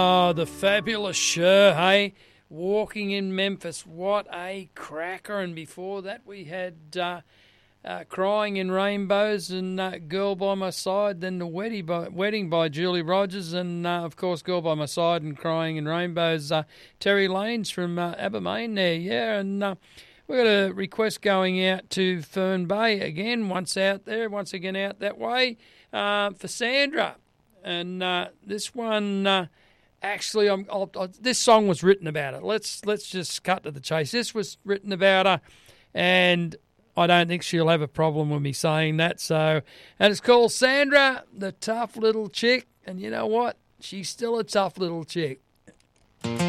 Oh, the fabulous Cher, hey? Walking in Memphis, what a cracker. And before that we had Crying in Rainbows and Girl by My Side, then the Wedding by Julie Rogers, and of course Girl by My Side and Crying in Rainbows, Terry Lanes from Abermain there, yeah. And we've got a request going out to Fern Bay again, once again out that way, for Sandra. And this one... Actually, this song was written about it. Let's just cut to the chase. This was written about her, and I don't think she'll have a problem with me saying that. So, and it's called Sandra, the Tough Little Chick. And you know what? She's still a tough little chick.